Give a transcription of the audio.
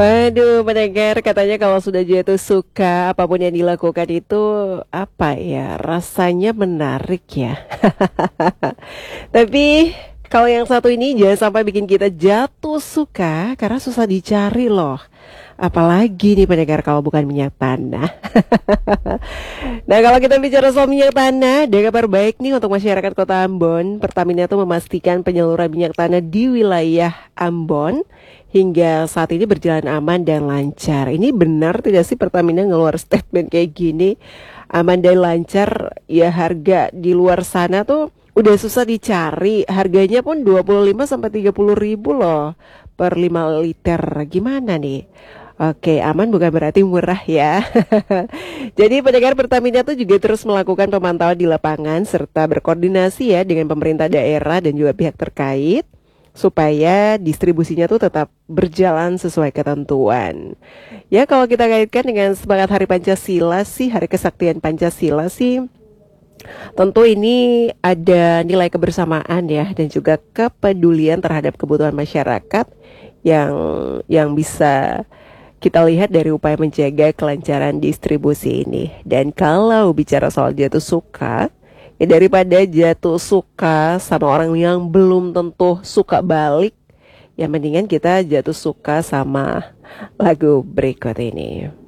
Waduh, mendengar katanya kalau sudah jatuh suka, apapun yang dilakukan itu apa ya, rasanya menarik ya. Tapi kalau yang satu ini jangan sampai bikin kita jatuh suka karena susah dicari loh. Apalagi nih pendengar kalau bukan minyak tanah. Nah, kalau kita bicara soal minyak tanah, ada kabar baik nih untuk masyarakat Kota Ambon. Pertamina tuh memastikan penyaluran minyak tanah di wilayah Ambon hingga saat ini berjalan aman dan lancar. Ini benar tidak sih Pertamina ngeluar statement kayak gini? Aman dan lancar, ya harga di luar sana tuh udah susah dicari. Harganya pun 25 sampai 30 ribu loh per 5 liter. Gimana nih? Oke, aman bukan berarti murah ya. Jadi pendengar Pertamina tuh juga terus melakukan pemantauan di lapangan serta berkoordinasi ya dengan pemerintah daerah dan juga pihak terkait supaya distribusinya tuh tetap berjalan sesuai ketentuan. Ya kalau kita kaitkan dengan semangat Hari Pancasila sih, Hari Kesaktian Pancasila sih, tentu ini ada nilai kebersamaan ya dan juga kepedulian terhadap kebutuhan masyarakat yang bisa kita lihat dari upaya menjaga kelancaran distribusi ini. Dan kalau bicara soal jatuh suka, ya daripada jatuh suka sama orang yang belum tentu suka balik, ya mendingan kita jatuh suka sama lagu berikut ini.